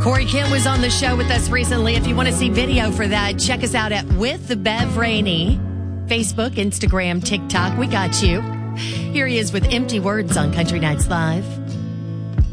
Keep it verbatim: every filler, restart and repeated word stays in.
Corey Kent was on the show with us recently. If you want to see video for that, check us out at With the Bev Rainey. Facebook, Instagram, TikTok. We got you. Here he is with Empty Words on Country Nights Live.